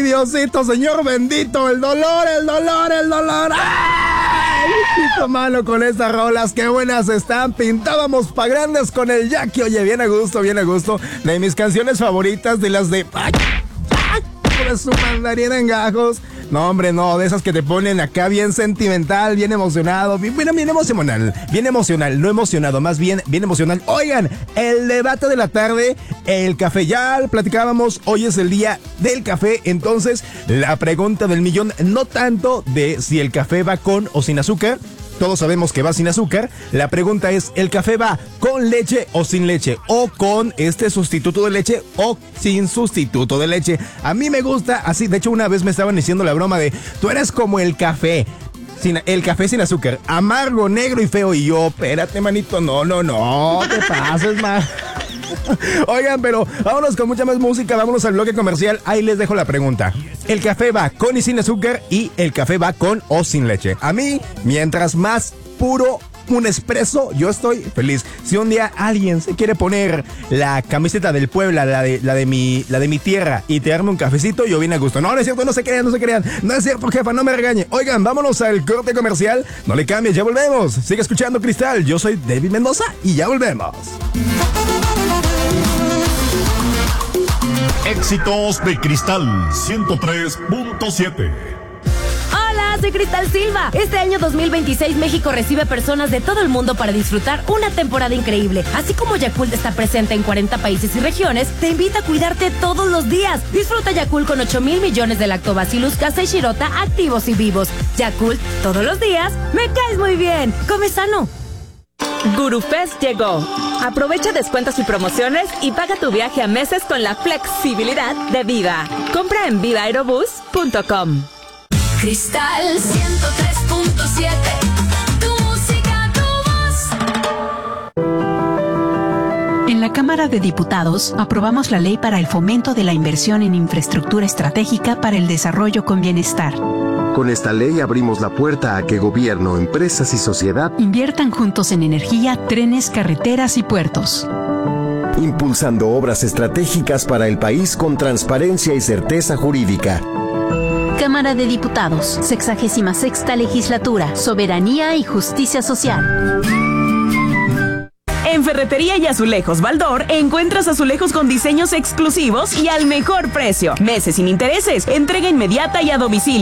Diosito, Señor bendito, el dolor. ¡Ay! Hijo mano, con estas rolas, qué buenas están. Pintábamos pa' grandes con el Jackie. Oye, bien a gusto. De mis canciones favoritas, de las de... ¡Ay! Por su mandarina en gajos. No, hombre, no, de esas que te ponen acá bien sentimental, bien emocionado, bien emocional, no emocionado, más bien emocional. Oigan, el debate de la tarde, el café, ya platicábamos, hoy es el día del café, entonces la pregunta del millón, no tanto de si el café va con o sin azúcar. Todos sabemos que va sin azúcar. La pregunta es, ¿el café va con leche o sin leche? ¿O con este sustituto de leche o sin sustituto de leche? A mí me gusta así. De hecho, una vez me estaban diciendo la broma de, tú eres como el café sin azúcar, amargo, negro y feo. Y yo, espérate, manito, no, te pases, man. Oigan, pero vámonos con mucha más música, vámonos al bloque comercial. Ahí les dejo la pregunta. ¿El café va con y sin azúcar? Y ¿el café va con o sin leche? A mí, mientras más puro un espresso, yo estoy feliz. Si un día alguien se quiere poner la camiseta del Puebla, la de mi tierra, y te arme un cafecito, yo vine a gusto. No es cierto, no se crean. No es cierto, jefa, no me regañe. Oigan, vámonos al corte comercial. No le cambies, ya volvemos. Sigue escuchando Cristal. Yo soy David Mendoza y ya volvemos. Éxitos de Cristal 103.7. Hola, soy Cristal Silva. Este año 2026 México recibe personas de todo el mundo para disfrutar una temporada increíble. Así como Yakult está presente en 40 países y regiones, te invita a cuidarte todos los días. Disfruta Yakult con 8,000 millones de Lactobacillus casei shirota activos y vivos. Yakult, todos los días, me caes muy bien. Come sano. GuruFest llegó. Aprovecha descuentos y promociones y paga tu viaje a meses con la flexibilidad de Viva. Compra en vivaaerobus.com. Cristal 103.7. Tu música, tu voz. En la Cámara de Diputados aprobamos la ley para el fomento de la inversión en infraestructura estratégica para el desarrollo con bienestar. Con esta ley abrimos la puerta a que gobierno, empresas y sociedad inviertan juntos en energía, trenes, carreteras y puertos. Impulsando obras estratégicas para el país con transparencia y certeza jurídica. Cámara de Diputados, 66ª Legislatura, Soberanía y Justicia Social. En Ferretería y Azulejos Baldor encuentras azulejos con diseños exclusivos y al mejor precio. Meses sin intereses, entrega inmediata y a domicilio.